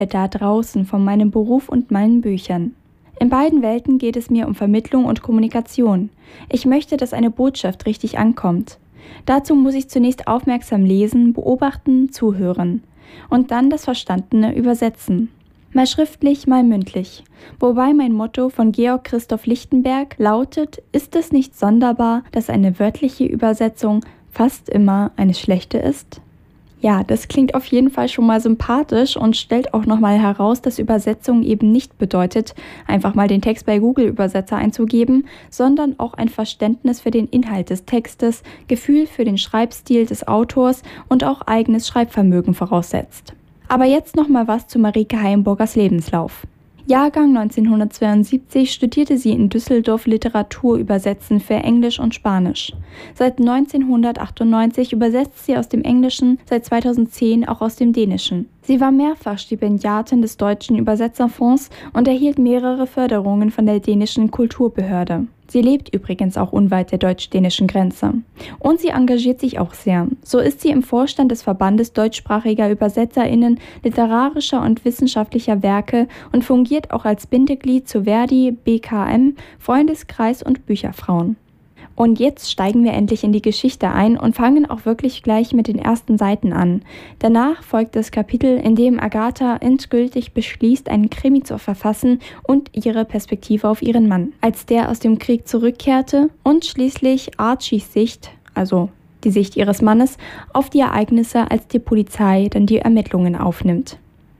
da draußen von meinem Beruf und meinen Büchern. In beiden Welten geht es mir um Vermittlung und Kommunikation. Ich möchte, dass eine Botschaft richtig ankommt. Dazu muss ich zunächst aufmerksam lesen, beobachten, zuhören und dann das Verstandene übersetzen. Mal schriftlich, mal mündlich. Wobei mein Motto von Georg Christoph Lichtenberg lautet: Ist es nicht sonderbar, dass eine wörtliche Übersetzung fast immer eine schlechte ist? Ja, das klingt auf jeden Fall schon mal sympathisch und stellt auch nochmal heraus, dass Übersetzung eben nicht bedeutet, einfach mal den Text bei Google-Übersetzer einzugeben, sondern auch ein Verständnis für den Inhalt des Textes, Gefühl für den Schreibstil des Autors und auch eigenes Schreibvermögen voraussetzt. Aber jetzt nochmal was zu Marieke Heimburgers Lebenslauf. Jahrgang 1972 studierte sie in Düsseldorf Literaturübersetzen für Englisch und Spanisch. Seit 1998 übersetzt sie aus dem Englischen, seit 2010 auch aus dem Dänischen. Sie war mehrfach Stipendiatin des Deutschen Übersetzerfonds und erhielt mehrere Förderungen von der dänischen Kulturbehörde. Sie lebt übrigens auch unweit der deutsch-dänischen Grenze. Und sie engagiert sich auch sehr. So ist sie im Vorstand des Verbandes deutschsprachiger ÜbersetzerInnen literarischer und wissenschaftlicher Werke und fungiert auch als Bindeglied zu Verdi, BKM, Freundeskreis und Bücherfrauen. Und jetzt steigen wir endlich in die Geschichte ein und fangen auch wirklich gleich mit den ersten Seiten an. Danach folgt das Kapitel, in dem Agatha endgültig beschließt, einen Krimi zu verfassen und ihre Perspektive auf ihren Mann, als der aus dem Krieg zurückkehrte, und schließlich Archies Sicht, also die Sicht ihres Mannes, auf die Ereignisse, als die Polizei dann die Ermittlungen aufnimmt.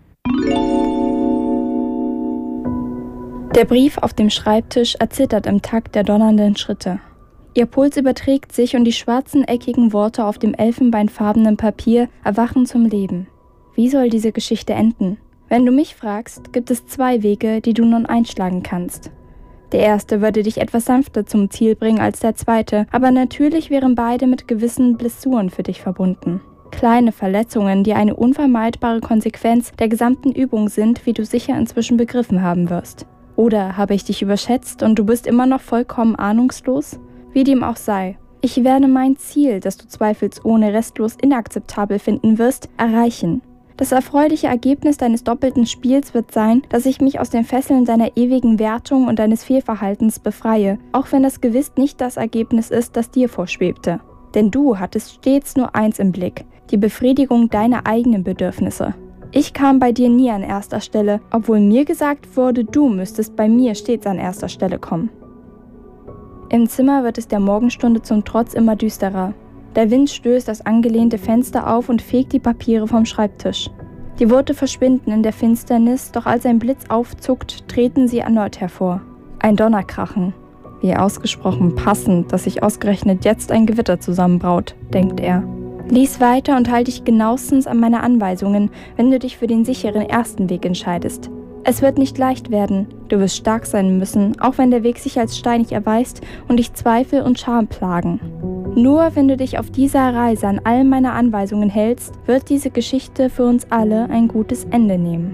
Der Brief auf dem Schreibtisch erzittert im Takt der donnernden Schritte. Ihr Puls überträgt sich und die schwarzen, eckigen Worte auf dem elfenbeinfarbenen Papier erwachen zum Leben. Wie soll diese Geschichte enden? Wenn du mich fragst, gibt es 2 Wege, die du nun einschlagen kannst. Der erste würde dich etwas sanfter zum Ziel bringen als der zweite, aber natürlich wären beide mit gewissen Blessuren für dich verbunden. Kleine Verletzungen, die eine unvermeidbare Konsequenz der gesamten Übung sind, wie du sicher inzwischen begriffen haben wirst. Oder habe ich dich überschätzt und du bist immer noch vollkommen ahnungslos? Wie dem auch sei, ich werde mein Ziel, das du zweifelsohne restlos inakzeptabel finden wirst, erreichen. Das erfreuliche Ergebnis deines doppelten Spiels wird sein, dass ich mich aus den Fesseln deiner ewigen Wertung und deines Fehlverhaltens befreie, auch wenn das gewiss nicht das Ergebnis ist, das dir vorschwebte. Denn du hattest stets nur eins im Blick: die Befriedigung deiner eigenen Bedürfnisse. Ich kam bei dir nie an erster Stelle, obwohl mir gesagt wurde, du müsstest bei mir stets an erster Stelle kommen. Im Zimmer wird es der Morgenstunde zum Trotz immer düsterer. Der Wind stößt das angelehnte Fenster auf und fegt die Papiere vom Schreibtisch. Die Worte verschwinden in der Finsternis, doch als ein Blitz aufzuckt, treten sie erneut hervor. Ein Donnerkrachen. Wie ausgesprochen passend, dass sich ausgerechnet jetzt ein Gewitter zusammenbraut, denkt er. Lies weiter und halte dich genauestens an meine Anweisungen, wenn du dich für den sicheren ersten Weg entscheidest. Es wird nicht leicht werden, du wirst stark sein müssen, auch wenn der Weg sich als steinig erweist und dich Zweifel und Scham plagen. Nur wenn du dich auf dieser Reise an all meine Anweisungen hältst, wird diese Geschichte für uns alle ein gutes Ende nehmen.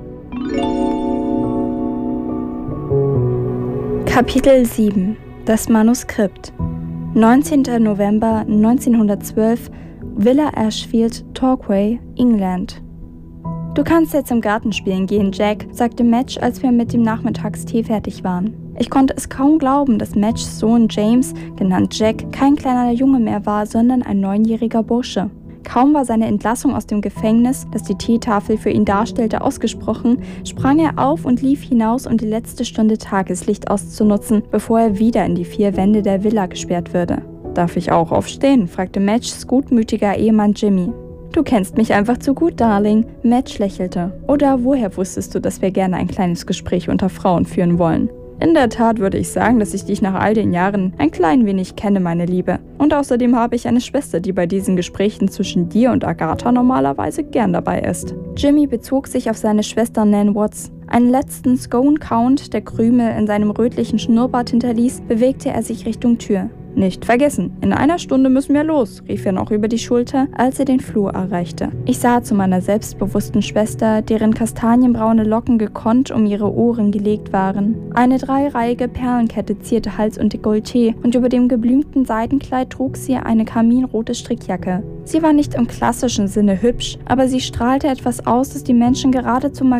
Kapitel 7 – Das Manuskript 19. November 1912, Villa Ashfield, Torquay, England. »Du kannst jetzt im Garten spielen gehen, Jack«, sagte Madge, als wir mit dem Nachmittagstee fertig waren. Ich konnte es kaum glauben, dass Madges Sohn James, genannt Jack, kein kleiner Junge mehr war, sondern ein 9-jähriger Bursche. Kaum war seine Entlassung aus dem Gefängnis, das die Teetafel für ihn darstellte, ausgesprochen, sprang er auf und lief hinaus, um die letzte Stunde Tageslicht auszunutzen, bevor er wieder in die 4 Wände der Villa gesperrt würde. »Darf ich auch aufstehen?« fragte Madges gutmütiger Ehemann Jimmy. »Du kennst mich einfach zu gut, Darling«, Madge lächelte. »Oder woher wusstest du, dass wir gerne ein kleines Gespräch unter Frauen führen wollen?« »In der Tat würde ich sagen, dass ich dich nach all den Jahren ein klein wenig kenne, meine Liebe. Und außerdem habe ich eine Schwester, die bei diesen Gesprächen zwischen dir und Agatha normalerweise gern dabei ist.« Jimmy bezog sich auf seine Schwester Nan Watts. Einen letzten Scone-Count, der Krümel in seinem rötlichen Schnurrbart hinterließ, bewegte er sich Richtung Tür. »Nicht vergessen, in 1 Stunde müssen wir los«, rief er noch über die Schulter, als er den Flur erreichte. Ich sah zu meiner selbstbewussten Schwester, deren kastanienbraune Locken gekonnt um ihre Ohren gelegt waren. Eine 3-reihige Perlenkette zierte Hals und Dekolleté und über dem geblümten Seidenkleid trug sie eine karminrote Strickjacke. Sie war nicht im klassischen Sinne hübsch, aber sie strahlte etwas aus, das die Menschen geradezu